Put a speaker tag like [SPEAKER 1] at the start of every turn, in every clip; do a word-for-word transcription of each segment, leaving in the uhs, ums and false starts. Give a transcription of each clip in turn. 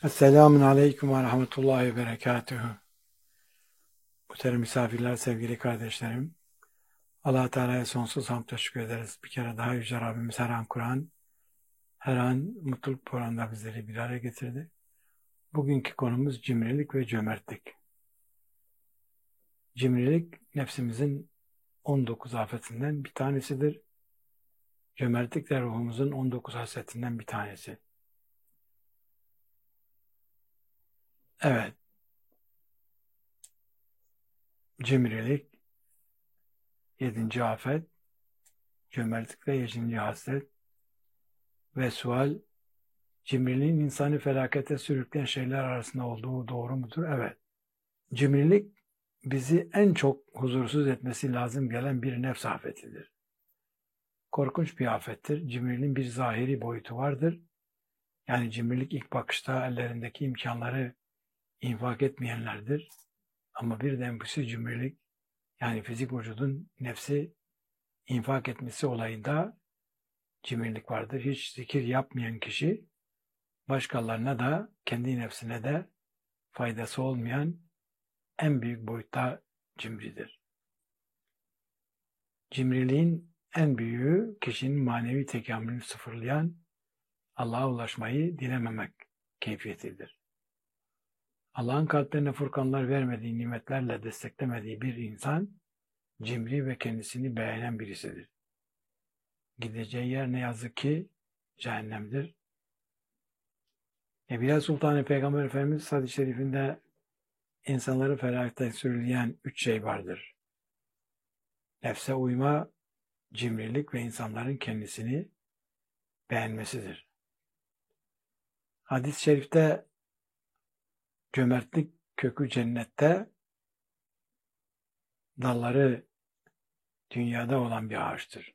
[SPEAKER 1] Esselamun Aleyküm ve Rahmetullahi ve Berekatühü. Muhterem misafirler, sevgili kardeşlerim. Allah Teala'ya sonsuz hamd teşekkür ederiz. Bir kere daha Yüce Rabbimiz her an Kur'an, her an mutluluk programında bizleri bir araya getirdi. Bugünkü konumuz cimrilik ve cömertlik. Cimrilik nefsimizin on dokuz afetinden bir tanesidir. Cömertlik de ruhumuzun on dokuz hasretinden bir tanesi. Evet. Cimrilik yedinci afet, cömertlik de yedinci hasret ve sual, cimriliğin insanı felakete sürükleyen şeyler arasında olduğu doğru mudur? Evet. Cimrilik bizi en çok huzursuz etmesi lazım gelen bir nefs afetidir. Korkunç bir afettir. Cimriliğin bir zahiri boyutu vardır. Yani cimrilik ilk bakışta ellerindeki imkanları infak etmeyenlerdir. Ama bir de empüsü cimrilik, yani fizik vücudun nefsi infak etmesi olayında cimrilik vardır. Hiç zikir yapmayan kişi başkalarına da kendi nefsine de faydası olmayan en büyük boyutta cimridir. Cimriliğin en büyüğü kişinin manevi tekamülünü sıfırlayan, Allah'a ulaşmayı dilememek keyfiyetidir. Allah'ın kalplerine furkanlar vermediği nimetlerle desteklemediği bir insan cimri ve kendisini beğenen birisidir. Gideceği yer ne yazık ki cehennemdir. Evliya Sultan Peygamber Efendimiz hadis-i şerifinde insanları felakete sürükleyen üç şey vardır. Nefse uyma, cimrilik ve insanların kendisini beğenmesidir. Hadis-i şerifte cömertlik kökü cennette, dalları dünyada olan bir ağaçtır.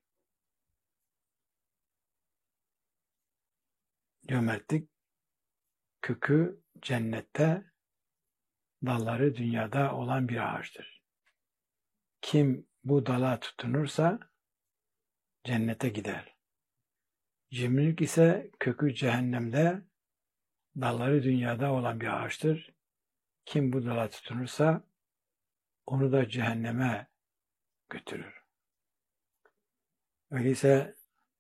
[SPEAKER 1] Cömertlik kökü cennette, dalları dünyada olan bir ağaçtır. Kim bu dala tutunursa cennete gider. Cimrilik ise kökü cehennemde, dalları dünyada olan bir ağaçtır. Kim bu dala tutunursa onu da cehenneme götürür. Öyleyse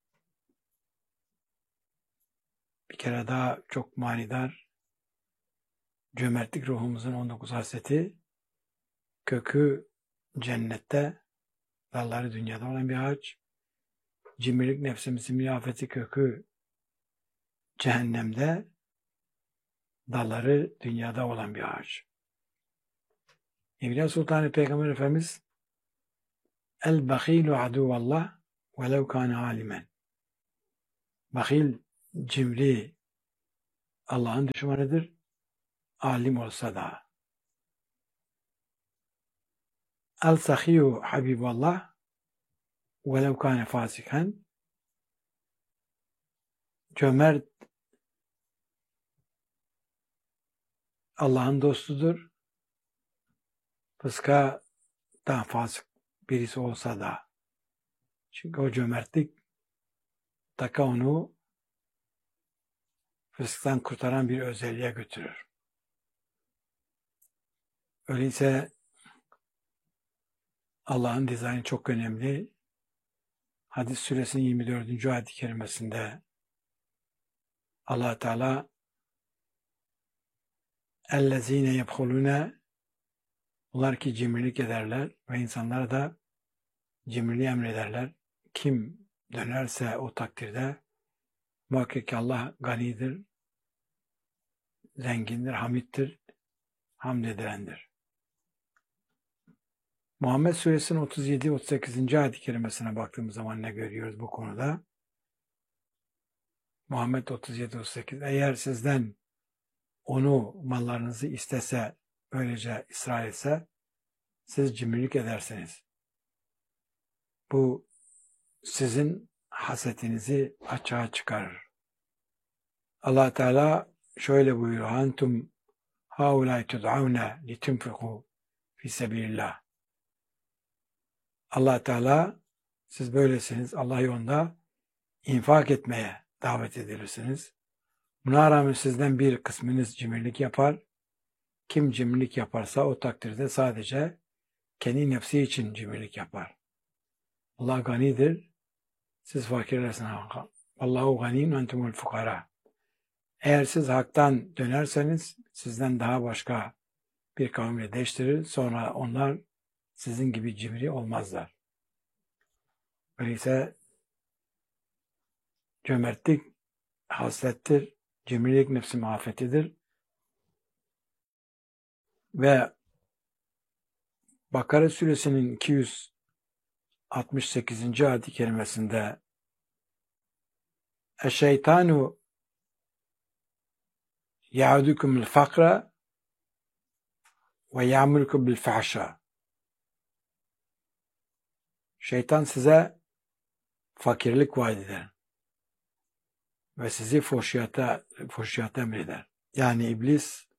[SPEAKER 1] bir kere daha çok manidar, cömertlik ruhumuzun on dokuz hasreti, kökü cennette, dalları dünyada olan bir ağaç. Cimrilik nefsimizin bir afeti, kökü cehennemde, dalları dünyada olan bir ağaç. Evliya Sultan Peygamber Efendimiz El-Bakhilu aduvallah velev kâne alimen. Bakhil, cimri Allah'ın düşmanıdır, alim olsa da. El-Sakhiyu habiballah velev kâne fasiken. Cömert Allah'ın dostudur. Fıska daha fasık birisi olsa da. Çünkü o cömertlik taka onu fısktan kurtaran bir özelliğe götürür. Öyleyse Allah'ın dizaynı çok önemli. Hadis suresinin yirmi dördüncü ayet-i kerimesinde Allah Teala "Ellezine yebhulune", bunlar ki cimrilik ederler ve insanlara da cimriliği emrederler. Kim dönerse o takdirde muhakkak ki Allah ganidir, zengindir, hamittir, hamd edilendir. Muhammed Suresinin otuz yedi otuz sekizinci ayet-i kerimesine baktığımız zaman ne görüyoruz bu konuda? Muhammed otuz yedi otuz sekiz, eğer sizden onu, mallarınızı istese, böylece ısrar etse, siz cimrilik edersiniz. Bu sizin hasetinizi açığa çıkarır. Allah Teala şöyle buyuruyor: "Antum haulâi tud'avne litunfikû fî sebîlillâh." Allah Teala, siz böylesiniz, Allah yolunda infak etmeye davet edilirsiniz. Buna rağmen sizden bir kısmınız cimrilik yapar. Kim cimrilik yaparsa o takdirde sadece kendi nefsi için cimrilik yapar. Allah ganidir, siz fakirlersiniz. Allahu ganiyun entumul fukara. Eğer siz haktan dönerseniz sizden daha başka bir kavimle değiştirir. Sonra onlar sizin gibi cimri olmazlar. Öyleyse cömertlik haslettir, cimrilik nefsi afetidir. Ve Bakara suresinin iki yüz altmış sekizinci ayet-i kerimesinde "Eşşeytanu ya'dukumul fakra ve ya'murukum bil fahşa." Şeytan size fakirlik vaat eder ve sizi fuhşiyata, fuhşiyata emreder. Yani iblis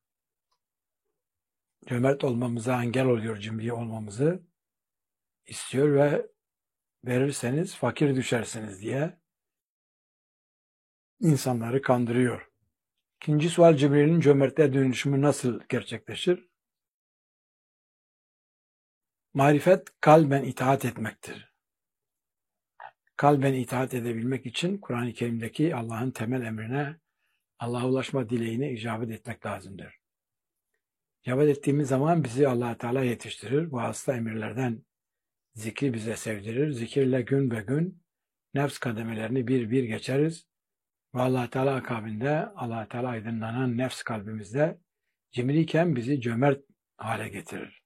[SPEAKER 1] cömert olmamıza engel oluyor, cimri olmamızı istiyor ve verirseniz fakir düşersiniz diye insanları kandırıyor. İkinci sual, cimrinin cömertliğe dönüşümü nasıl gerçekleşir? Marifet kalben itaat etmektir. Kalben itaat edebilmek için Kur'an-ı Kerim'deki Allah'ın temel emrine, Allah'a ulaşma dileğine icabet etmek lazımdır. İcabet ettiğimiz zaman bizi Allah Teala yetiştirir. Bu hasta emirlerden zikri bize sevdirir. Zikirle gün be gün nefs kademelerini bir bir geçeriz. Ve Allah Teala akabinde Allah Teala aydınlanan nefs kalbimizde cimriyken bizi cömert hale getirir.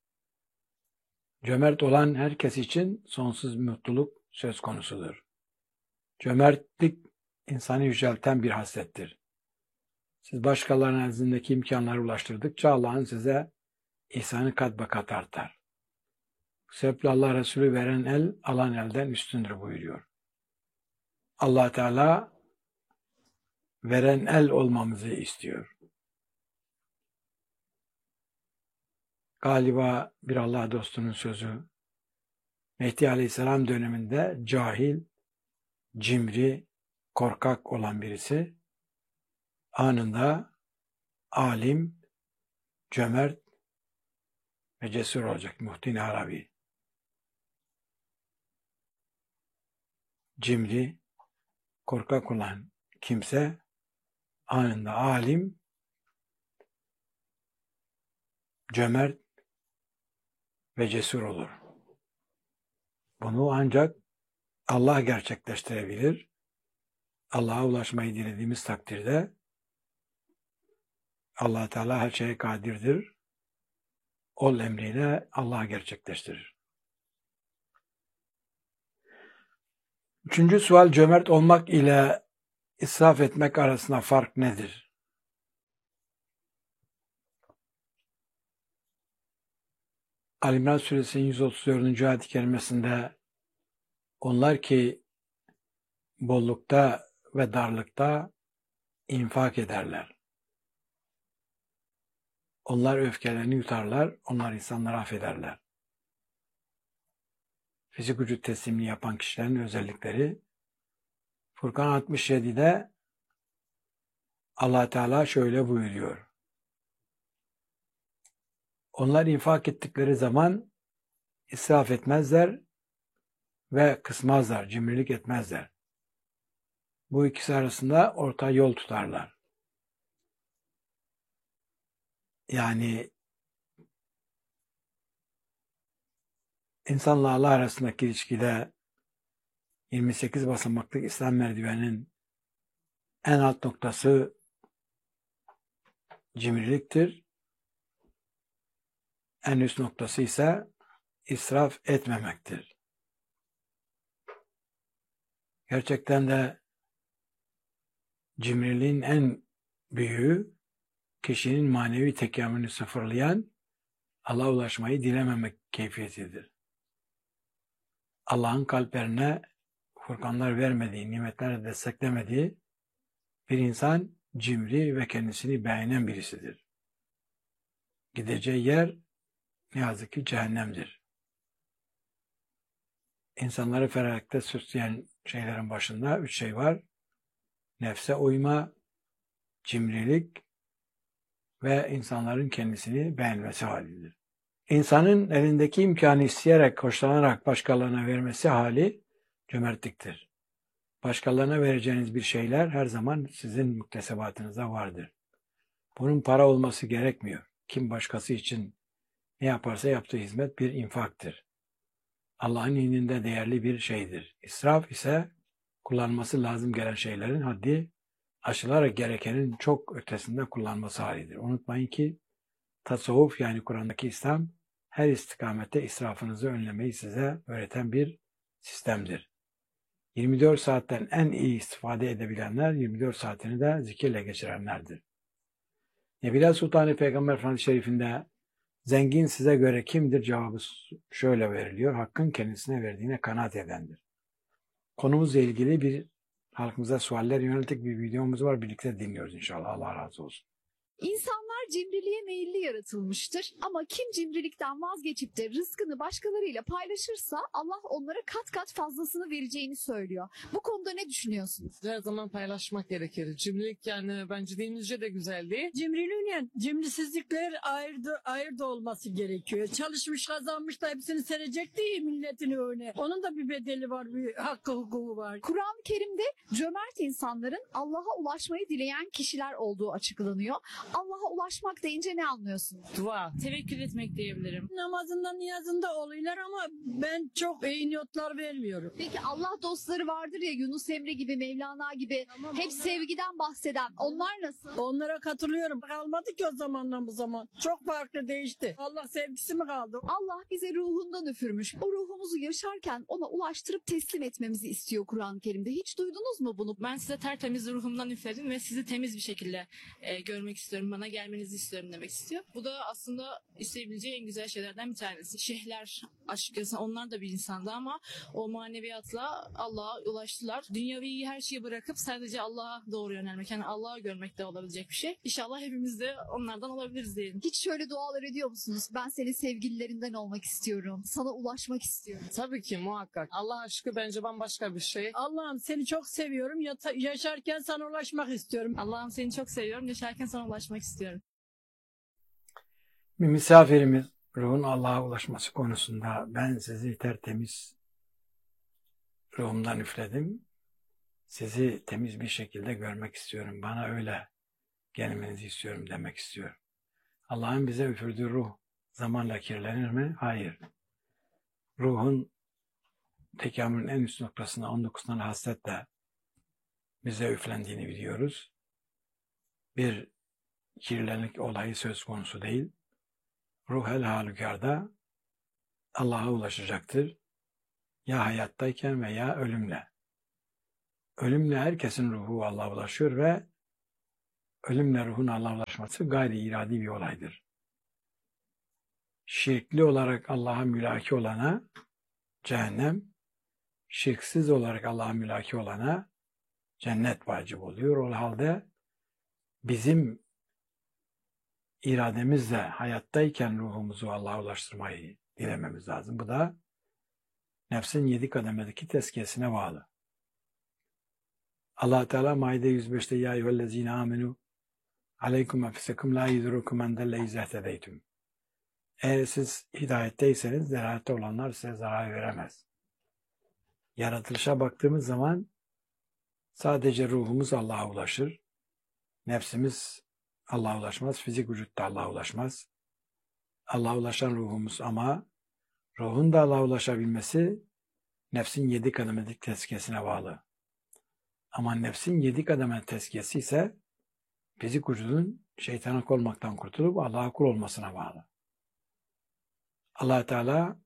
[SPEAKER 1] Cömert olan herkes için sonsuz mutluluk söz konusudur. Cömertlik insanı yücelten bir haslettir. Siz başkalarının elinizdeki imkanları ulaştırdıkça Allah'ın size ihsanı kat be kat artar. Bu sebeple Allah Resulü veren el alan elden üstündür buyuruyor. Allah Teala veren el olmamızı istiyor. Galiba bir Allah dostunun sözü, Mehdi Aleyhisselam döneminde cahil, cimri, korkak olan birisi anında alim, cömert ve cesur olacak. Muhittin Arabi. Cimri, korkak olan kimse anında alim, cömert ve cesur olur. Bunu ancak Allah gerçekleştirebilir. Allah'a ulaşmayı dilediğimiz takdirde Allah Teala her şeye kadirdir. Ol emriyle Allah gerçekleştirir. Üçüncü sual, cömert olmak ile israf etmek arasında fark nedir? Ali-İmran Suresinin yüz otuz dördüncü ayet-i kerimesinde onlar ki bollukta ve darlıkta infak ederler. Onlar öfkelerini yutarlar, onlar insanları affederler. Fizik vücut teslimini yapan kişilerin özellikleri. Furkan altmış yedi'de Allah Teala şöyle buyuruyor. Onlar infak ettikleri zaman israf etmezler ve kısmazlar, cimrilik etmezler. Bu ikisi arasında orta yol tutarlar. Yani insanla Allah arasındaki ilişkide yirmi sekiz basamaklı İslam merdiveninin en alt noktası cimriliktir. En üst noktası ise israf etmemektir. Gerçekten de cimriliğin en büyüğü kişinin manevi tekamülünü sıfırlayan Allah'a ulaşmayı dilememek keyfiyetidir. Allah'ın kalplerine furkanlar vermediği, nimetlerle desteklemediği bir insan cimri ve kendisini beğenen birisidir. Gideceği yer ne yazık ki cehennemdir. İnsanları felakete sürükleyen şeylerin başında üç şey var. Nefse uyma, cimrilik ve insanların kendisini beğenmesi halidir. İnsanın elindeki imkanı isteyerek, hoşlanarak başkalarına vermesi hali cömertliktir. Başkalarına vereceğiniz bir şeyler her zaman sizin muktesebatınızda vardır. Bunun para olması gerekmiyor. Kim başkası için ne yaparsa yaptığı hizmet bir infaktır. Allah'ın indinde değerli bir şeydir. İsraf ise kullanması lazım gelen şeylerin haddi aşılarak gerekenin çok ötesinde kullanması halidir. Unutmayın ki tasavvuf yani Kur'an'daki İslam her istikamette israfınızı önlemeyi size öğreten bir sistemdir. yirmi dört saatten en iyi istifade edebilenler yirmi dört saatini de zikirle geçirenlerdir. Nebiler Sultanı Peygamber Efendimiz Şerif'inde zengin size göre kimdir cevabı şöyle veriliyor. Hakkın kendisine verdiğine kanaat edendir. Konumuzla ilgili bir halkımıza sualler yönelik bir videomuz var. Birlikte dinliyoruz inşallah. Allah razı olsun.
[SPEAKER 2] İnsanlar cimriliğe meyilli yaratılmıştır ama kim cimrilikten vazgeçip de rızkını başkalarıyla paylaşırsa Allah onlara kat kat fazlasını vereceğini söylüyor. Bu konuda ne düşünüyorsunuz?
[SPEAKER 3] Her zaman paylaşmak gerekir. Cimrilik yani bence dinimizce de güzel değil.
[SPEAKER 4] Cimriliğin, cimrisizlikler ayırdı, ayırdı olması gerekiyor. Çalışmış kazanmış da hepsini serecek değil milletin önüne. Onun da bir bedeli var, bir hakkı hukuku var.
[SPEAKER 2] Kur'an-ı Kerim'de cömert insanların Allah'a ulaşmayı dileyen kişiler olduğu açıklanıyor. Allah'a ulaşmak deyince ne anlıyorsunuz?
[SPEAKER 3] Dua.
[SPEAKER 5] Tevekkül etmek diyebilirim.
[SPEAKER 4] Namazında niyazında oluyorlar ama ben çok iyi niyotlar vermiyorum.
[SPEAKER 2] Peki Allah dostları vardır ya, Yunus Emre gibi, Mevlana gibi,
[SPEAKER 4] Tamam,
[SPEAKER 2] hep
[SPEAKER 4] onlar-
[SPEAKER 2] sevgiden bahseden. Onlar nasıl?
[SPEAKER 4] Onlara katılıyorum. Kalmadı ki o zamandan bu zaman. Çok farklı değişti. Allah sevgisi mi kaldı?
[SPEAKER 2] Allah bize ruhundan üfürmüş. O ruhumuzu yaşarken ona ulaştırıp teslim etmemizi istiyor Kur'an-ı Kerim'de. Hiç duydunuz mu bunu?
[SPEAKER 5] Ben size tertemiz ruhumdan üfledim ve sizi temiz bir şekilde e, görmek istiyorum. Bana gelmenizi istiyorum demek istiyor. Bu da aslında isteyebileceği en güzel şeylerden bir tanesi. Şeyhler, açıkçası onlar da bir insandı ama o maneviyatla Allah'a ulaştılar. Dünyavi her şeyi bırakıp sadece Allah'a doğru yönelmek. Yani Allah'ı görmek de olabilecek bir şey. İnşallah hepimiz de onlardan olabiliriz diyelim.
[SPEAKER 2] Hiç şöyle dualar ediyor musunuz? Ben senin sevgililerinden olmak istiyorum. Sana ulaşmak istiyorum.
[SPEAKER 3] Tabii ki muhakkak. Allah aşkı bence bambaşka bir şey.
[SPEAKER 4] Allah'ım seni çok seviyorum. Yata- yaşarken sana ulaşmak istiyorum.
[SPEAKER 5] Allah'ım seni çok seviyorum. Yaşarken sana ulaşmak istiyorum.
[SPEAKER 1] Bir misafirimiz ruhun Allah'a ulaşması konusunda ben sizi tertemiz ruhumdan üfledim. Sizi temiz bir şekilde görmek istiyorum. Bana öyle gelmenizi istiyorum demek istiyorum. Allah'ın bize üfürdüğü ruh zamanla kirlenir mi? Hayır. Ruhun tekamülün en üst noktasına on dokuz tane hasletle bize üflendiğini biliyoruz. Bir kirlenlik olayı söz konusu değil. Ruh el halükarda Allah'a ulaşacaktır. Ya hayattayken veya ölümle. Ölümle herkesin ruhu Allah'a ulaşıyor ve ölümle ruhun Allah'a ulaşması gayri iradi bir olaydır. Şirkli olarak Allah'a mülaki olana cehennem, şirksiz olarak Allah'a mülaki olana cennet vacip oluyor. O halde bizim irademizle hayattayken ruhumuzu Allah'a ulaştırmayı dilememiz lazım. Bu da nefsin yedi kademedeki tezkiyesine bağlı. Allah Teala Maide yüz beşte ya eyyühellezine amenu aleykum enfusekum la yedurrukum men delle izâ ihtedeytum. Eğer siz hidayetteyseniz delalette olanlar size zarar veremez. Yaratılışa baktığımız zaman sadece ruhumuz Allah'a ulaşır. Nefsimiz Allah'a ulaşmaz. Fizik vücut da Allah'a ulaşmaz. Allah'a ulaşan ruhumuz ama ruhun da Allah'a ulaşabilmesi nefsin yedi kademelik tezkiyesine bağlı. Ama nefsin yedi kademe tezkiyesi ise fizik vücudun şeytana kul olmaktan kurtulup Allah'a kul olmasına bağlı. Allah Teala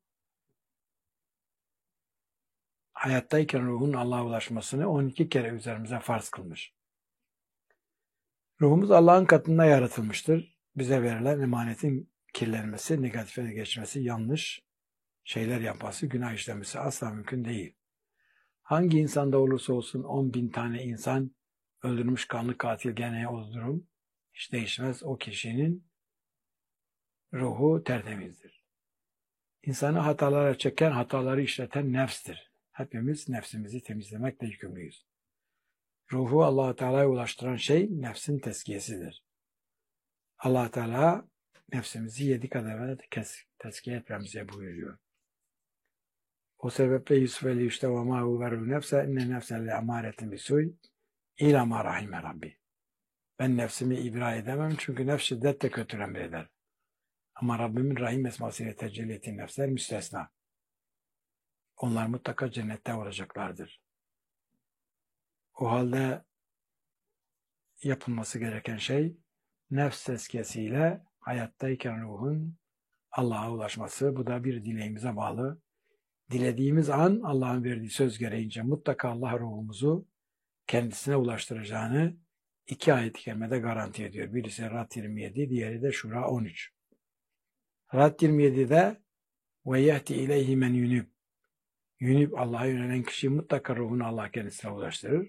[SPEAKER 1] hayattayken ruhun Allah'a ulaşmasını on iki kere üzerimize farz kılmış. Ruhumuz Allah'ın katında yaratılmıştır. Bize verilen emanetin kirlenmesi, negatife geçmesi, yanlış şeyler yapması, günah işlemesi asla mümkün değil. Hangi insanda olursa olsun on bin tane insan öldürmüş kanlı katil gene o durum hiç değişmez. O kişinin ruhu tertemizdir. İnsanı hatalara çeken, hataları işleten nefstir. Hepimiz nefsimizi temizlemekle yükümlüyüz. Ruhu Allah Teala'ya ulaştıran şey nefsin tezkiyesidir. Allah Teala nefsimizi yedi kademede tezkiye etmemize buyuruyor. O sebeple Yusuf eli işte ve ma uverru nefse inne nefsen le amaretin bisuy ila ma rahime Rabbi. Ben nefsimi ibra edemem çünkü nefs şiddetle kötü emreder. Ama Rabbimin rahim esmasıyla tecelli ettiği nefsler müstesna. Onlar mutlaka cennette olacaklardır. O halde yapılması gereken şey nefs tezkiyesiyle hayattayken ruhun Allah'a ulaşması. Bu da bir dileğimize bağlı. Dilediğimiz an Allah'ın verdiği söz gereğince mutlaka Allah ruhumuzu kendisine ulaştıracağını iki ayet-i kerimede garanti ediyor. Birisi Rad yirmi yedi, diğeri de Şura on üç. Rad yirmi yedi'de ve yehti ileyhi men yunib. Yunib Allah'a yönelen kişi mutlaka ruhunu Allah kendisine ulaştırır.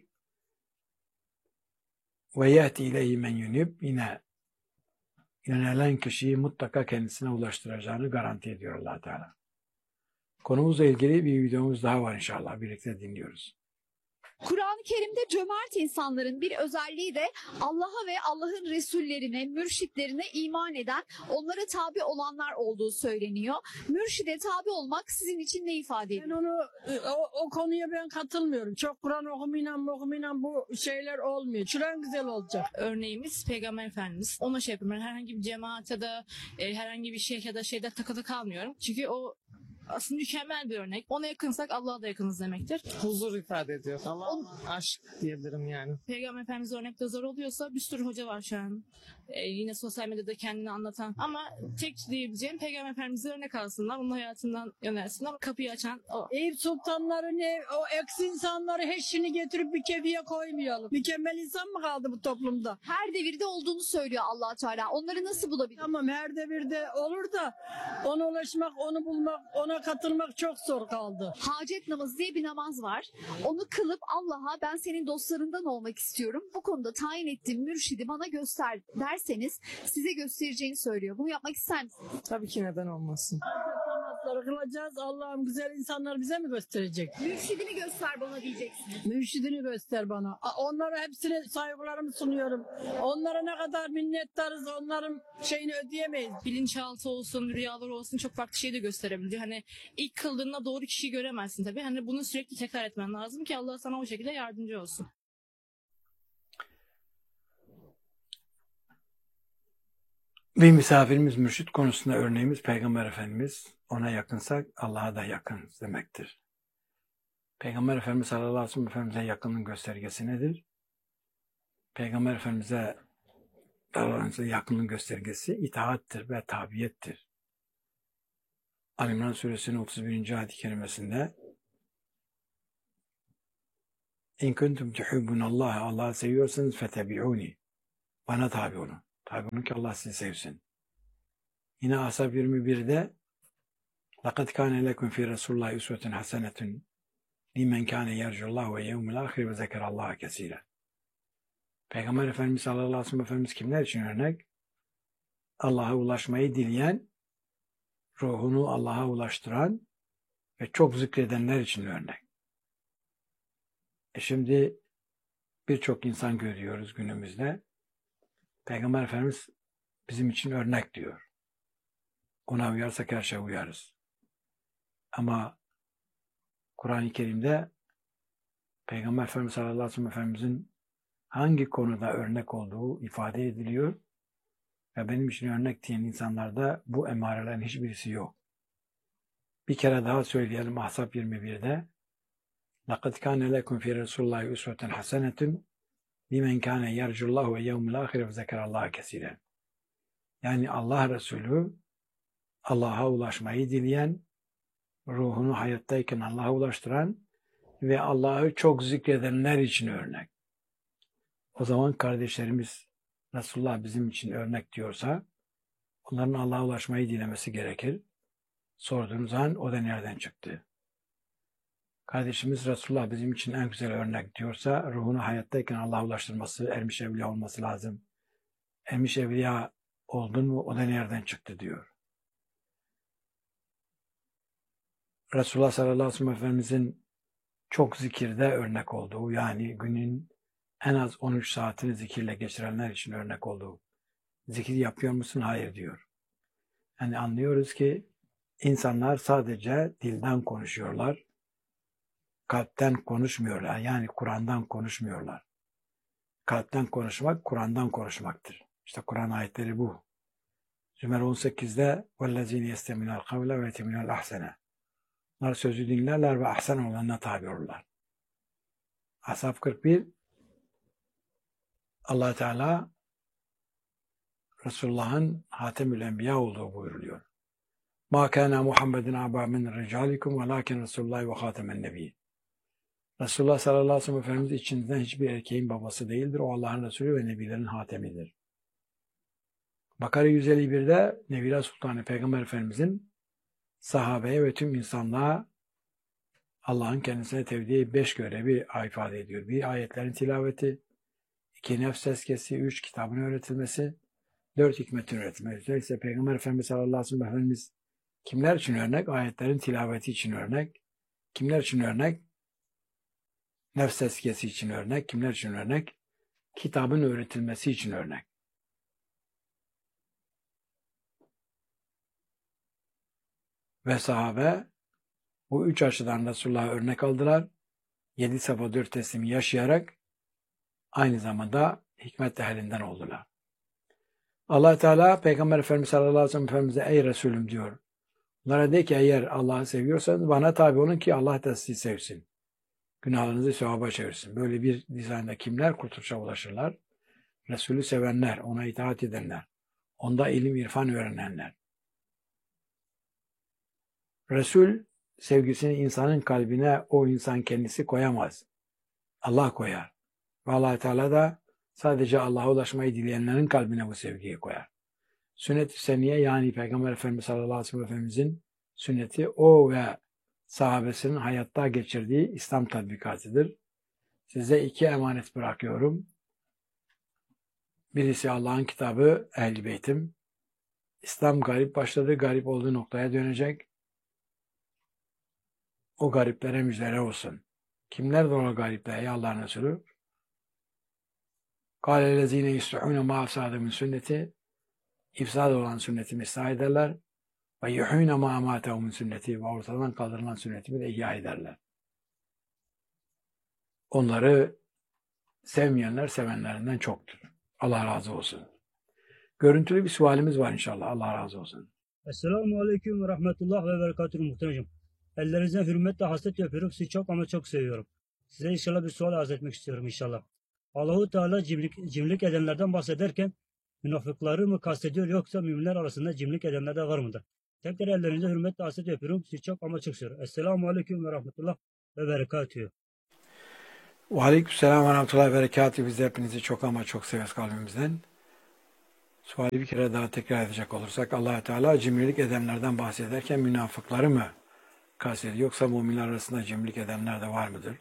[SPEAKER 1] Ve yehti ileyhi men yunib yine yönelen kişiyi mutlaka kendisine ulaştıracağını garanti ediyor Allah Teala. Konumuzla ilgili bir videomuz daha var inşallah. Birlikte dinliyoruz.
[SPEAKER 2] Kur'an-ı Kerim'de cömert insanların bir özelliği de Allah'a ve Allah'ın Resullerine, mürşitlerine iman eden, onlara tabi olanlar olduğu söyleniyor. Mürşide tabi olmak sizin için ne ifade
[SPEAKER 4] Ben
[SPEAKER 2] ediyor?
[SPEAKER 4] onu o, o konuya ben katılmıyorum. Çok Kur'an okumayla okumayla bu şeyler olmuyor. Şuran güzel olacak.
[SPEAKER 5] Örneğimiz Peygamber Efendimiz. Ona şey yapıyorum. Ben herhangi bir cemaate da e, herhangi bir şeyh ya da şeyde takılı kalmıyorum. Çünkü o aslında mükemmel bir örnek. Ona yakınsak Allah'a da yakınız demektir.
[SPEAKER 3] Huzur ifade ediyor. Allah aşk diyebilirim yani.
[SPEAKER 5] Peygamber Efendimiz örnekte zor oluyorsa bir sürü hoca var şu an. Ee, yine sosyal medyada kendini anlatan. Ama tek diyebileceğim Peygamber Efendimiz'e örnek alsınlar. Onun hayatından yönelsinler. Kapıyı açan o.
[SPEAKER 4] Eyüp sultanları ne, o eksi insanları hepsini getirip bir kefiye koymayalım. Mükemmel insan mı kaldı bu toplumda?
[SPEAKER 2] Her devirde olduğunu söylüyor Allah Teala. Onları nasıl bulabilir?
[SPEAKER 4] Tamam her devirde olur da ona ulaşmak, onu bulmak, ona katılmak çok zor kaldı.
[SPEAKER 2] Hacet namazı diye bir namaz var. Onu kılıp Allah'a ben senin dostlarından olmak istiyorum. Bu konuda tayin ettiğim mürşidi bana göster derseniz size göstereceğini söylüyor. Bunu yapmak ister misiniz?
[SPEAKER 3] Tabii ki neden olmasın.
[SPEAKER 4] Namazları kılacağız. Allah'ım güzel insanlar bize mi gösterecek?
[SPEAKER 2] Mürşidini göster bana diyeceksiniz.
[SPEAKER 4] Mürşidini göster bana. A- Onlara hepsine saygılarımı sunuyorum. Onlara ne kadar minnettarız, onların şeyini ödeyemeyiz.
[SPEAKER 5] Bilinçaltı olsun, rüyalar olsun çok farklı şey de gösterebiliyor. Hani ilk kıldığında doğru kişiyi göremezsin tabii. Hani bunu sürekli tekrar etmen lazım ki Allah sana o şekilde yardımcı olsun.
[SPEAKER 1] Bir misafirimiz mürşit konusunda örneğimiz Peygamber Efendimiz. Ona yakınsak Allah'a da yakın demektir. Peygamber Efendimiz sallallahu aleyhi ve sellem Efendimiz'e yakınlığın göstergesi nedir? Peygamber Efendimiz'e yakınlığın göstergesi itaattir ve tabiyettir. Ali İmran suresinin otuz birinci ayet-i kerimesinde İn kuntum tuhibbunallaha Allah'ı seviyorsanız fetebi'uni. Bana tabi olun. Tabi olun ki Allah sizi sevsin. Yine Ashab yirmi bir'de لَقَدْ كَانَ لَكُمْ فِي رَسُولِ اللّٰهِ اُسْوَةٌ حَسَنَةٌ لِمَنْ كَانَ يَرْجُ اللّٰهُ وَيَوْمُ الْآخِرِ وَذَكَرَ اللّٰهَ كَثِيرًا. Peygamber Efendimiz sallallahu aleyhi ve sellem Efendimiz kimler için örnek? Allah'a ulaşmayı dileyen, ruhunu Allah'a ulaştıran ve çok zikredenler için örnek. E şimdi birçok insan görüyoruz günümüzde. Peygamber Efendimiz bizim için örnek diyor. Ona uyarsak her şeye uyarız. Ama Kur'an-ı Kerim'de Peygamber Efendimiz sallallahu aleyhi ve sellem Efendimizin hangi konuda örnek olduğu ifade ediliyor ve benim için örnek diyen insanlarda bu emarelerin hiçbirisi yok. Bir kere daha söyleyelim Ahzab yirmi bir'de لَقَدْ كَانَ لَكُمْ فِي رَسُولِ اللّٰهِ اُسْوَةٌ حَسَنَةٌ لِمَنْ كَانَ يَرْجُ اللّٰهُ وَيَوْمُ الْآخِرِ وَذَكَرَ اللّٰهَ كَثِيرًا. Yani Allah Resulü Allah'a ulaşmayı dileyen, ruhunu hayattayken Allah'a ulaştıran ve Allah'ı çok zikredenler için örnek. O zaman kardeşlerimiz Resulullah bizim için örnek diyorsa onların Allah'a ulaşmayı dilemesi gerekir. Sorduğunuz zaman o da nereden çıktı? Kardeşimiz Resulullah bizim için en güzel örnek diyorsa ruhunu hayattayken Allah'a ulaştırması, ermiş evliya olması lazım. Ermiş evliya oldun mu o da nereden çıktı diyor. Resulullah sallallahu aleyhi ve sellem Efendimizin çok zikirde örnek olduğu yani günün en az on üç saatini zikirle geçirenler için örnek olduğu. Zikir yapıyor musun? Hayır diyor. Yani anlıyoruz ki insanlar sadece dilden konuşuyorlar. Kalpten konuşmuyorlar. Yani Kur'an'dan konuşmuyorlar. Kalpten konuşmak, Kur'an'dan konuşmaktır. İşte Kur'an ayetleri bu. Zümer on sekizde وَالَّذ۪ينَ يَسْتَمِنَ الْقَوْلَ وَيَتِمِنَ الْاَحْسَنَ Onlar sözü dinlerler ve ahsen olanına tabi olurlar. Ashab kırk bir Allah Teala Resulullah'ın Hatemül Enbiya olduğu buyuruluyor. مَا كَانَ مُحَمَّدٍ عَبَى مِنْ رِجَالِكُمْ وَلَاكِنْ رَسُولُ اللّٰهِ وَخَاتَمَ النَّبِيِّ Resulullah sallallahu aleyhi ve sellem Efendimiz içinden hiçbir erkeğin babası değildir. O Allah'ın Resulü ve Nebilerin hatemidir. Bakara yüz elli birde Nebiler Sultanı Peygamber Efendimizin sahabeye ve tüm insanlığa Allah'ın kendisine tevdi beş görevi ifade ediyor. Bir, ayetlerin tilaveti, iki, nefs tezkiyesi, üç, kitabın öğretilmesi, dört, hikmetin öğretilmesi. Özellikle Peygamber Efendimiz sallallahu aleyhi ve sellem Efendimiz kimler için örnek? Ayetlerin tilaveti için örnek. Kimler için örnek? Nefs tezkiyesi için örnek. Kimler için örnek? Kitabın öğretilmesi için örnek. Ve sahabe bu üç açıdan Resulullah'a örnek aldılar. Yedi safa dört teslimi yaşayarak aynı zamanda hikmet ehlinden oldular. Allah Teala Peygamber Efendimiz sallallahu aleyhi ve sellem Efendimiz'e ey Resulüm diyor. Bunlara de ki eğer Allah'ı seviyorsanız bana tabi olun ki Allah da sizi sevsin. Günahlarınızı sevaba çevirsin. Böyle bir dizaynda kimler kurtuluşa ulaşırlar? Resulü sevenler, ona itaat edenler, onda ilim irfan öğrenenler. Resul sevgisini insanın kalbine o insan kendisi koyamaz. Allah koyar. Ve Allah Teala da sadece Allah'a ulaşmayı dileyenlerin kalbine bu sevgiyi koyar. Sünnet-i Seniye yani Peygamber Efendimiz sallallahu aleyhi ve sellem Efendimizin sünneti o ve sahabesinin hayatta geçirdiği İslam tatbikatıdır. Size iki emanet bırakıyorum. Birisi Allah'ın kitabı Ehl-i Beyt'im. İslam garip başladı, garip olduğu noktaya dönecek. O gariplere müjdeler olsun. Kimlerdir o garipler ey Allah'ın Resulü? قَالَ الَّذ۪ينَ يُسْتُحُونَ مَا اَفْسَادَ مِنْ sünneti İfsad olan sünnetimi ıslah ederler. Ve yuhûne mâ amâtehu min sünneti ve ortadan kaldırılan sünnetimi de ihya ederler. Onları sevmeyenler sevenlerinden çoktur. Allah razı olsun. Görüntülü bir sualimiz var inşallah. Allah razı olsun.
[SPEAKER 6] Esselamu Aleyküm ve Rahmetullah ve Berekatuhu muhtemelen. Ellerinizden hürmetle hasret yapıyorum. Sizi çok ama çok seviyorum. Size inşallah bir sual arz etmek istiyorum inşallah. Allahu Teala cimrilik, cimrilik edenlerden bahsederken münafıkları mı kastediyor yoksa müminler arasında cimrilik edenler de var mıdır? Tekrar ellerinize hürmetle hasret yapıyorum. Sizi çok ama çok seviyorum. Esselamu Aleyküm ve Rahmetullah ve Berekatuhu.
[SPEAKER 1] Ve aleykümselam ve rahmetullahi ve berekatuhu. Biz de hepinizi çok ama çok severiz kalbimizden. Suali bir kere daha tekrar edecek olursak Allah Teala cimrilik edenlerden bahsederken münafıkları mı kastediyor yoksa müminler arasında cimrilik edenler de var mıdır?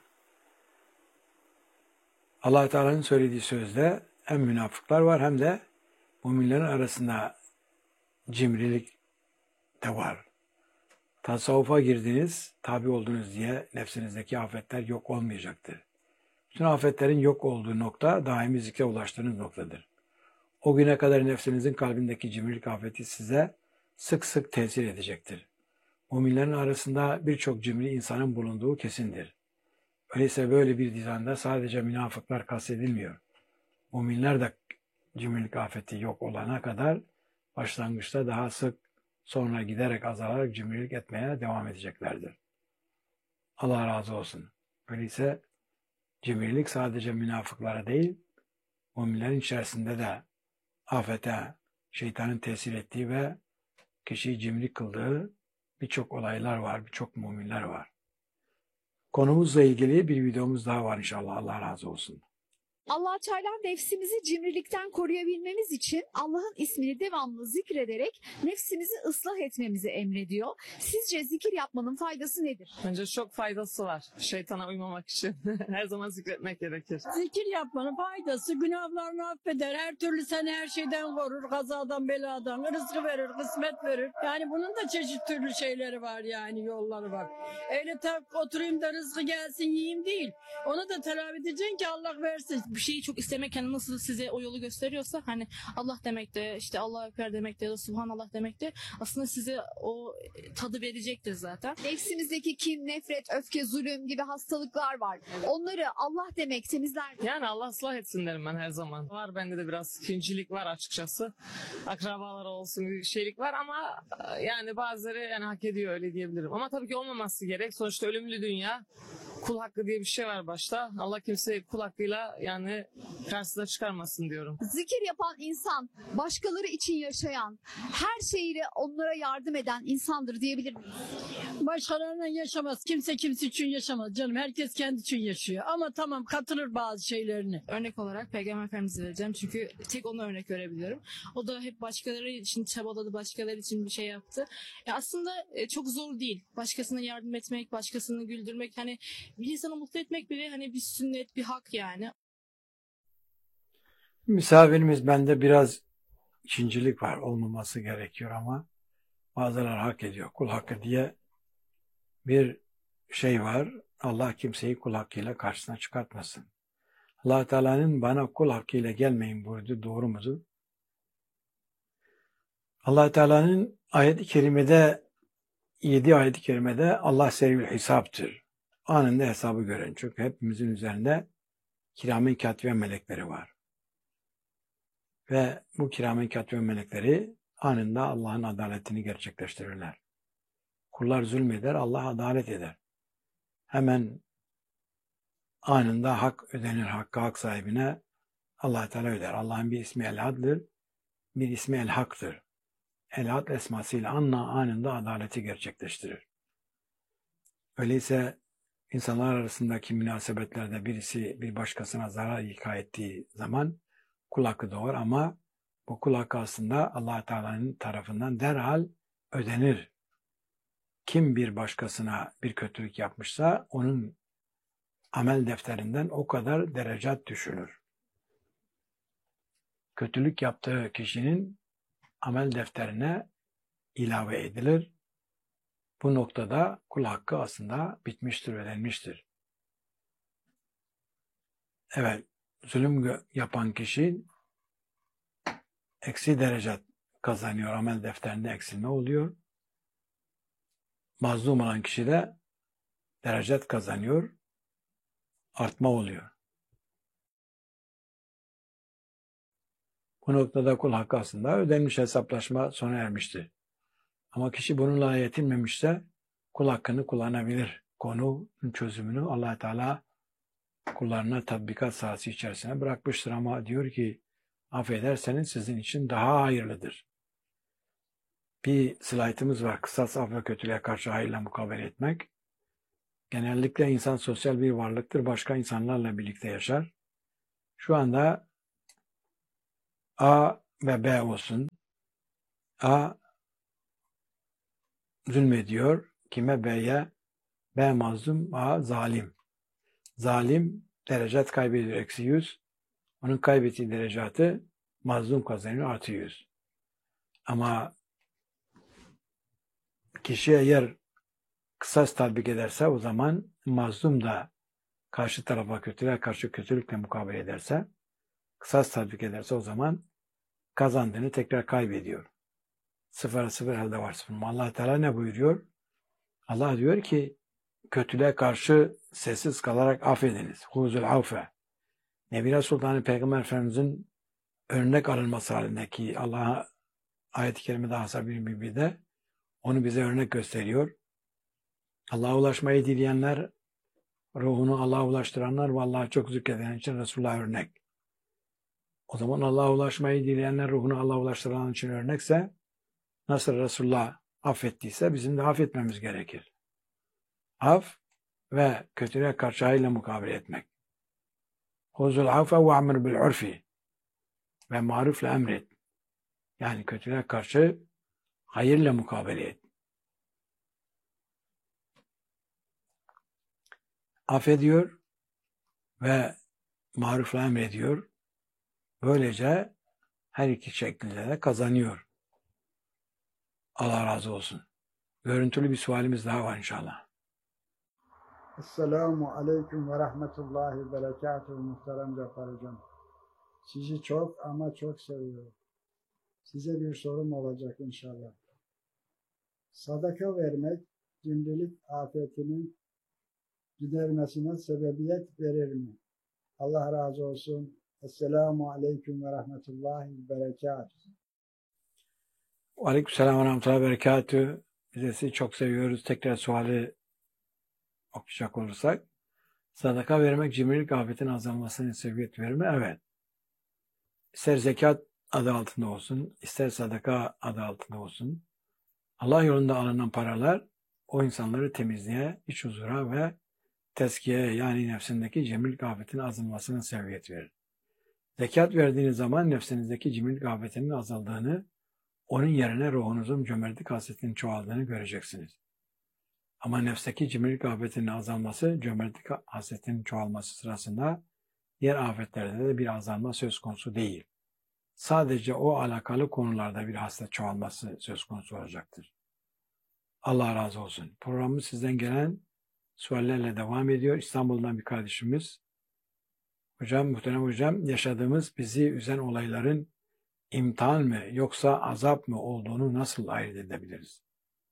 [SPEAKER 1] Allah Teala'nın söylediği sözde hem münafıklar var hem de müminlerin arasında cimrilik de var. Tasavvufa girdiniz, tabi oldunuz diye nefsinizdeki afetler yok olmayacaktır. Bütün afetlerin yok olduğu nokta daimi zikre ulaştığınız noktadır. O güne kadar nefsinizin kalbindeki cimrilik afeti size sık sık tesir edecektir. Müminlerin arasında birçok cimri insanın bulunduğu kesindir. Öyleyse böyle bir dizanda sadece münafıklar kastedilmiyor. Müminler de cimrilik afeti yok olana kadar başlangıçta daha sık, sonra giderek azalarak cimrilik etmeye devam edeceklerdir. Allah razı olsun. Öyleyse cimrilik sadece münafıklara değil, müminlerin içerisinde de afete, şeytanın tesir ettiği ve kişiyi cimri kıldığı birçok olaylar var, birçok müminler var. Konumuzla ilgili bir videomuz daha var inşallah. Allah razı olsun.
[SPEAKER 2] Allah Teala nefsimizi cimrilikten koruyabilmemiz için Allah'ın ismini devamlı zikrederek nefsimizi ıslah etmemizi emrediyor. Sizce zikir yapmanın faydası nedir?
[SPEAKER 3] Bence çok faydası var. Şeytana uymamak için. Her zaman zikretmek gerekir.
[SPEAKER 4] Zikir yapmanın faydası günahlarını affeder. Her türlü seni her şeyden korur. Kazadan beladan. Rızkı verir, kısmet verir. Yani bunun da çeşit türlü şeyleri var yani yolları var. Öyle tak oturayım da rızkı gelsin yiyeyim değil. Onu da telafi edeceksin ki Allah versin.
[SPEAKER 5] bir şeyi çok istemek yani nasıl size o yolu gösteriyorsa hani Allah demek de işte Allahu Ekber demek de ya da Subhanallah demek de aslında size o tadı verecektir zaten.
[SPEAKER 2] Nefsimizdeki kin, nefret, öfke, zulüm gibi hastalıklar var. Onları Allah demek temizler.
[SPEAKER 3] Yani Allah ıslah etsin derim ben her zaman. Var bende de biraz kincilik var açıkçası. Akrabalar olsun bir şeylik var ama yani bazıları yani hak ediyor öyle diyebilirim. Ama tabii ki olmaması gerek. Sonuçta ölümlü dünya. Kul hakkı diye bir şey var başta. Allah kimseyi kul hakkıyla yani karşısına çıkarmasın diyorum.
[SPEAKER 2] Zikir yapan insan, başkaları için yaşayan, her şeyiyle onlara yardım eden insandır diyebilir miyiz?
[SPEAKER 4] Başkalarına yaşamaz. Kimse kimse için yaşamaz canım. Herkes kendi için yaşıyor. Ama tamam katılır bazı şeylerine.
[SPEAKER 5] Örnek olarak Peygamber Efendimiz'i vereceğim. Çünkü tek ona örnek verebiliyorum. O da hep başkaları için çabaladı, başkaları için bir şey yaptı. Ya aslında e, çok zor değil. Başkasına yardım etmek, başkasını güldürmek. Hani bir insanı mutlu etmek bile hani bir sünnet, bir hak yani.
[SPEAKER 1] Misafirimiz bende biraz ikincilik var. Olmaması gerekiyor ama bazıları hak ediyor. Kul hakkı diye bir şey var. Allah kimseyi kul hakkıyla karşısına çıkartmasın. Allah Teala'nın bana kul hakkıyla gelmeyin buyurdu. Doğru mudur? Allah Teala'nın ayet-i kerimede yedi ayet-i kerimede Allah seriyül hesaptır. Anında hesabı gören. Çünkü hepimizin üzerinde kiramen katibe melekleri var. Ve bu kiramen katibe melekleri anında Allah'ın adaletini gerçekleştirirler. Kullar zulmeder, Allah adalet eder. Hemen anında hak ödenir, hakkı hak sahibine Allah Teala öder. Allah'ın bir ismi El-Had'dır, bir ismi El-Hak'tır. El-Had esmasıyla anla anında adaleti gerçekleştirir. Öyleyse insanlar arasındaki münasebetlerde birisi bir başkasına zarar ilka ettiği zaman kul hakkı doğar ama bu kul hakkı aslında Allah Teala'nın tarafından derhal ödenir. Kim bir başkasına bir kötülük yapmışsa onun amel defterinden o kadar derecat düşülür. Kötülük yaptığı kişinin amel defterine ilave edilir. Bu noktada kul hakkı aslında bitmiştir, ödenmiştir. Evet, zulüm yapan kişi eksi derecat kazanıyor. Amel defterinde eksilme oluyor. Mazlum olan kişi de derecat kazanıyor. Artma oluyor. Bu noktada kul hakkı aslında ödenmiş, hesaplaşma sona ermiştir. Ama kişi bununla yetinmemişse kul hakkını kullanabilir. Konunun çözümünü Allah Teala kullarına tatbikat sahası içerisine bırakmıştır ama diyor ki affederseniz sizin için daha hayırlıdır. Bir slaytımız var. Kısas af ve kötülüğe karşı hayırla mukabele etmek. Genellikle insan sosyal bir varlıktır. Başka insanlarla birlikte yaşar. Şu anda A ve B olsun. A zulmediyor. Kime? B'ye. B mazlum, A zalim. Zalim derecat kaybediyor. Eksi yüz. Onun kaybettiği derecatı mazlum kazanıyor. Artı yüz. Ama kişi eğer kısas tatbik ederse o zaman mazlum da karşı tarafa kötülüğe karşı kötülükle mukabele ederse, kısas tatbik ederse o zaman kazandığını tekrar kaybediyor. Sıfıra sıfır elde var sıfır. Allah Teala ne buyuruyor? Allah diyor ki kötülüğe karşı sessiz kalarak affediniz. Huzul avfe. Nebi Sultanı Peygamber Efendimiz'in örnek alınması halindeki Allah'a ayet-i kerimede Hasabi Bibi'de onu bize örnek gösteriyor. Allah'a ulaşmayı dileyenler, ruhunu Allah'a ulaştıranlar ve Allah'a çok zikreden için Resulullah örnek. O zaman Allah'a ulaşmayı dileyenler, ruhunu Allah'a ulaştıranlar için örnekse, nasıl Resulullah affettiyse bizim de affetmemiz gerekir. Af ve kötülüğe karşı hayırla mukabele etmek. Huzul affe ve amr bil urfi ve marufle emret. Yani kötülüğe karşı hayırla mukabele et. Affediyor ve marufla emrediyor. Böylece her iki şekilde de kazanıyor. Allah razı olsun. Görüntülü bir sualimiz daha var inşallah.
[SPEAKER 7] Esselamu Aleyküm ve Rahmetullahi ve Berekatuhu muhterem Cafer Hocam. Sizi çok ama çok seviyorum. Size bir sorum olacak inşallah. Sadaka vermek cimrilik afetinin gidermesine sebebiyet verir mi? Allah razı olsun. Esselamu Aleyküm ve Rahmetullahi ve Berekatuhu.
[SPEAKER 1] Aleykümselam ve rahmetullahi ve berekatühü. Biz de sizi çok seviyoruz. Tekrar suali okuyacak olursak. Sadaka vermek cimrilik afetin azalmasına sebebiyet verir mi? Evet. İster zekat adı altında olsun, ister sadaka adı altında olsun. Allah yolunda alınan paralar o insanları temizliğe, iç huzura ve tezkiyeye, yani nefsindeki cimrilik afetinin azalmasına sebebiyet verir. Zekat verdiğiniz zaman nefsinizdeki cimrilik afetinin azaldığını, onun yerine ruhunuzun cömertlik hasretinin çoğaldığını göreceksiniz. Ama nefsteki cimrilik afetinin azalması, cömertlik hasretinin çoğalması sırasında diğer afetlerde de bir azalma söz konusu değil. Sadece o alakalı konularda bir hasret çoğalması söz konusu olacaktır. Allah razı olsun. Programımız sizden gelen suallerle devam ediyor. İstanbul'dan bir kardeşimiz. Hocam, muhterem hocam, yaşadığımız bizi üzen olayların imtihan mı yoksa azap mı olduğunu nasıl ayırt edebiliriz?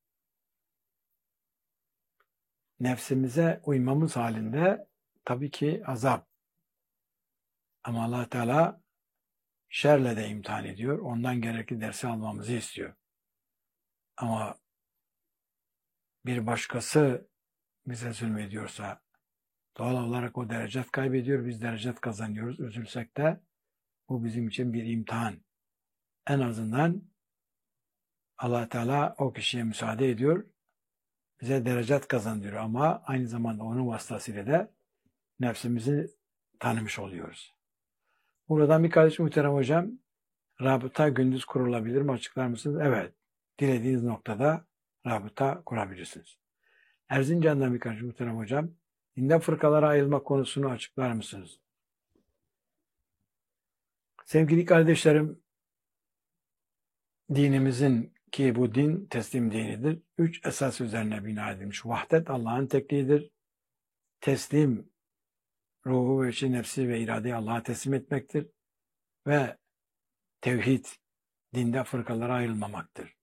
[SPEAKER 1] Nefsimize uymamız halinde tabii ki azap. Ama Allah Teala şerle de imtihan ediyor. Ondan gerekli dersi almamızı istiyor. Ama bir başkası bize zulmediyorsa doğal olarak o derecet kaybediyor. Biz derecet kazanıyoruz. Üzülsek de bu bizim için bir imtihan. En azından Allah Teala o kişiye müsaade ediyor. Bize derecet kazandırıyor ama aynı zamanda onun vasıtasıyla da nefsimizi tanımış oluyoruz. Buradan bir kardeş muhterem hocam, rabıta gündüz kurulabilir mi? Açıklar mısınız? Evet. Dilediğiniz noktada rabıta kurabilirsiniz. Erzincan'dan bir kardeş muhterem hocam, dinde fırkalara ayrılma konusunu açıklar mısınız? Sevgili kardeşlerim, dinimizin, ki bu din teslim dinidir, üç esas üzerine bina edilmiş. Vahdet Allah'ın tekliğidir. Teslim, ruhu ve içi, nefsi ve iradeyi Allah'a teslim etmektir. Ve tevhid, dinde fırkalara ayrılmamaktır.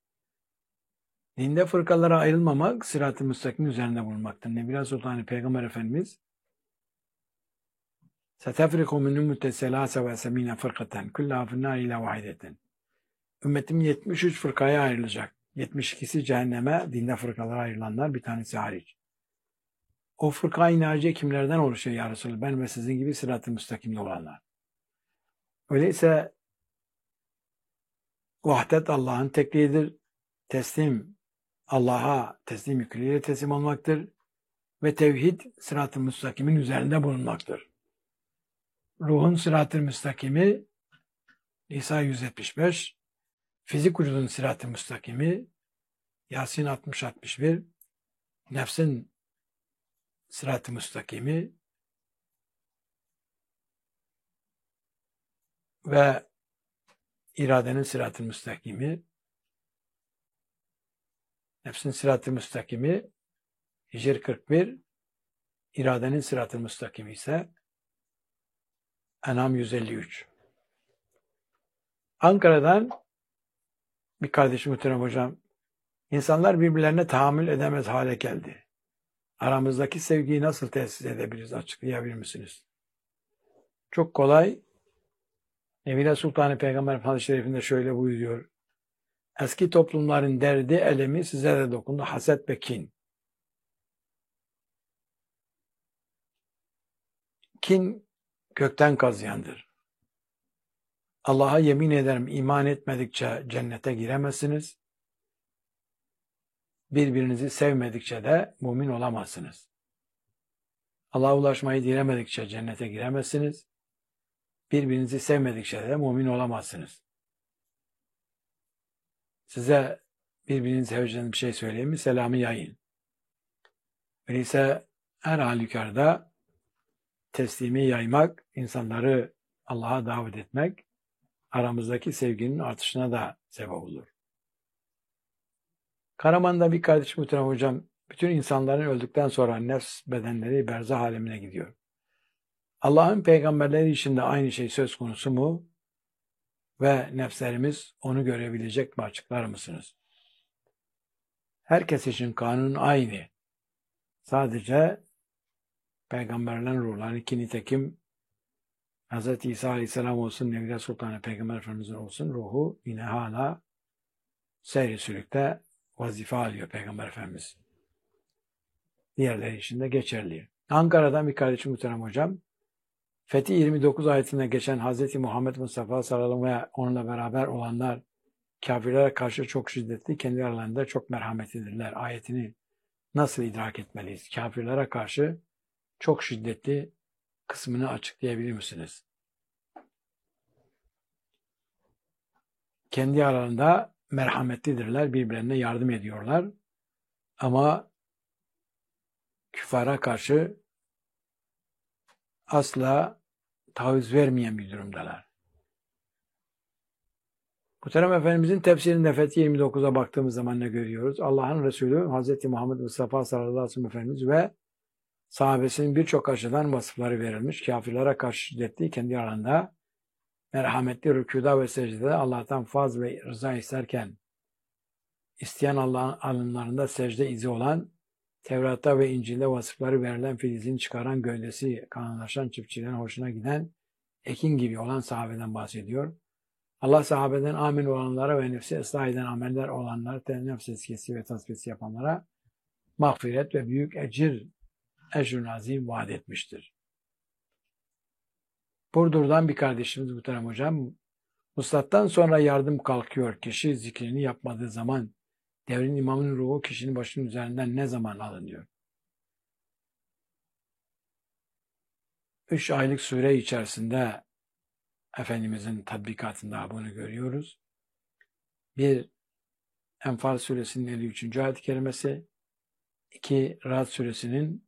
[SPEAKER 1] Dinde fırkalara ayrılmamak, sırat-ı müstakim üzerinde bulunmaktır. Nebi Sultan Peygamber Efendimiz سَتَفْرِقُ مِنْ اُمُّتَ سَلَاسَ وَسَم۪ينَ فِرْقَةً كُلَّهَا فِي النَّارِ اِلَى وَاحِدَةً. Ümmetim yetmiş üç fırkaya ayrılacak. yetmiş ikisi cehenneme, dinde fırkalara ayrılanlar, bir tanesi hariç. O fırka-i naciye kimlerden oluşuyor ya Resulallah? Ben ve sizin gibi sırat-ı müstakimde olanlar. Öyleyse vahdet Allah'ın tekliğidir. Teslim Allah'a teslim yüküyle teslim olmaktır. Ve tevhid sırat-ı müstakimin üzerinde bulunmaktır. Ruhun sırat-ı müstakimi Nisa yüz yetmiş beş, fizik vücudun sırat-ı müstakimi Yasin altmış altmış bir, nefsin sırat-ı müstakimi ve iradenin sırat-ı müstakimi, nefsin sırat-ı müstakimi Hicr kırk bir, iradenin sırat-ı müstakimi ise En'am yüz elli üç. Ankara'dan bir kardeşim muhterem hocam, insanlar birbirlerine tahammül edemez hale geldi. Aramızdaki sevgiyi nasıl tesis edebiliriz? Açıklayabilir misiniz? Çok kolay. Nebi Sultan Peygamber Efendimiz Şerif'inde şöyle buyuruyor. Eski toplumların derdi, elemi size de dokundu. Haset ve kin. Kin gökten kazıyandır. Allah'a yemin ederim iman etmedikçe cennete giremezsiniz. Birbirinizi sevmedikçe de mümin olamazsınız. Allah'a ulaşmayı dilemedikçe cennete giremezsiniz. Birbirinizi sevmedikçe de mümin olamazsınız. Size birbirinizi seveceğiniz bir şey söyleyeyim mi? Selamı yayın. Öyleyse her halükarda teslimi yaymak, insanları Allah'a davet etmek, aramızdaki sevginin artışına da sebep olur. Karaman'da bir kardeşim muhterem hocam, Bütün insanların öldükten sonra nefs bedenleri berzah alemine gidiyor. Allah'ın peygamberleri için de aynı şey söz konusu mu? Ve nefslerimiz onu görebilecek mi, açıklar mısınız? Herkes için kanun aynı. Sadece peygamberlerin ruhları, ki nitekim Hz. İsa Aleyhisselam olsun, Nevriye Sultanı Peygamber Efendimiz'in olsun, ruhu yine hala seyri sülükte vazife alıyor Peygamber Efendimiz. Diğerleri için de geçerli. Ankara'dan bir kardeşim muhterem hocam, Fethi yirmi dokuz ayetinde geçen Hz. Muhammed Mustafa sallallahu aleyhi ve sellem ve onunla beraber olanlar kafirlere karşı çok şiddetli, kendi aralarında çok merhametlidirler. Ayetini nasıl idrak etmeliyiz? Kafirlere karşı çok şiddetli kısmını açıklayabilir misiniz? Kendi aralarında merhametlidirler, birbirlerine yardım ediyorlar. Ama küfara karşı asla taviz vermeyen bir durumdalar. Muhterem Efendimizin tefsirinde Fethi yirmi dokuza baktığımız zaman ne görüyoruz? Allah'ın Resulü Hz. Muhammed Mustafa sallallahu aleyhi ve sellem Efendimiz ve sahabesinin birçok açıdan vasıfları verilmiş. Kafirlere karşı şiddetli, kendi arasında merhametli, rükûda ve secdede Allah'tan faz ve rıza isterken isteyen Allah'ın alınlarında secde izi olan, Tevrat'ta ve İncil'de vasıfları verilen, filizini çıkaran, gövdesi kanlılaşan, çiftçilerin hoşuna giden, ekin gibi olan sahabeden bahsediyor. Allah sahabeden amin olanlara ve nefsi ıslah eden ameller olanlara, nefs eskisi ve tasfiyesi yapanlara mağfiret ve büyük ecir, ecr-ün azim vaat etmiştir. Burdur'dan bir kardeşimiz muhterem hocam, Vuslattan sonra yardım kalkıyor. Kişi zikrini yapmadığı zaman devrin imamının ruhu kişinin başının üzerinden ne zaman alınıyor? Üç aylık süre içerisinde Efendimizin tatbikatında bunu görüyoruz. Bir, Enfal suresinin elli üçüncü ayet-i kerimesi. İki, Ra'd suresinin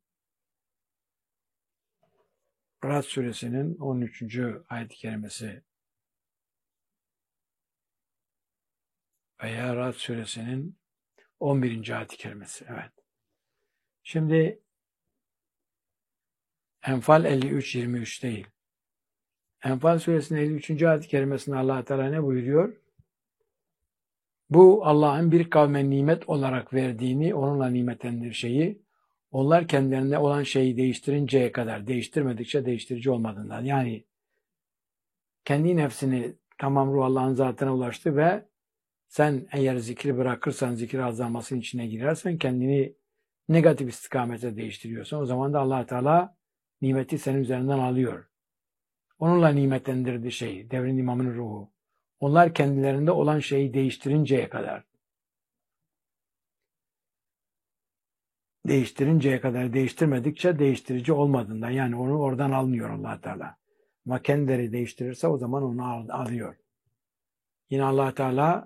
[SPEAKER 1] Ra'd suresinin on üçüncü ayet-i kerimesi veya Ra'd suresinin on birinci ayet-i kerimesi. Evet. Şimdi Enfal elli üç yirmi üç değil. Enfal suresinin elli üçüncü ayet-i kerimesinde Allah Teala ne buyuruyor? Bu Allah'ın bir kavme nimet olarak verdiğini, onunla nimetlendiği şeyi, onlar kendilerine olan şeyi değiştirinceye kadar, değiştirmedikçe değiştirici olmadığından. Yani kendi nefsini tamam ruh Allah'ın zatına ulaştı ve sen eğer zikri bırakırsan, zikir azalmasının içine girersen, kendini negatif istikamete değiştiriyorsan, o zaman da Allah Teala nimeti senin üzerinden alıyor. Onunla nimetlendirdiği şey, devrin imamının ruhu. Onlar kendilerinde olan şeyi değiştirinceye kadar. Değiştirinceye kadar, değiştirmedikçe değiştirici olmadığında, yani onu oradan almıyor Allah Teala. Ama kendileri değiştirirse o zaman onu al, alıyor. Yine Allah Teala